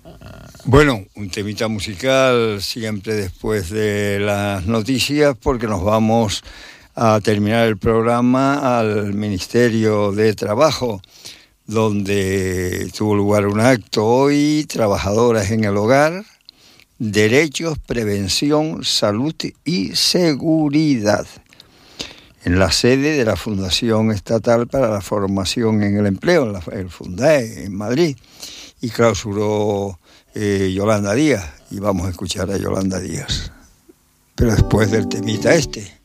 Bueno, un temita musical siempre después de las noticias, porque nos vamos a terminar el programa al Ministerio de Trabajo, donde tuvo lugar un acto hoy, trabajadoras en el hogar, derechos, prevención, salud y seguridad, en la sede de la Fundación Estatal para la Formación en el Empleo, el Fundae, en Madrid, y clausuró Yolanda Díaz, y vamos a escuchar a Yolanda Díaz, pero después del temita este.